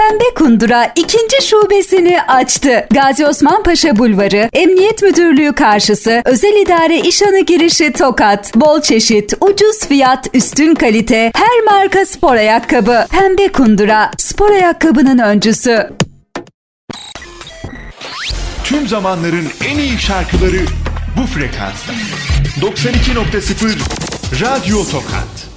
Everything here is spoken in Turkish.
Pembe Kundura ikinci şubesini açtı. Gazi Osman Paşa Bulvarı, Emniyet Müdürlüğü karşısı, Özel İdare İşhanı girişi Tokat. Bol çeşit, ucuz fiyat, üstün kalite, her marka spor ayakkabı. Pembe Kundura, spor ayakkabının öncüsü. Tüm zamanların en iyi şarkıları bu frekansta. 92.0 Radyo Tokat.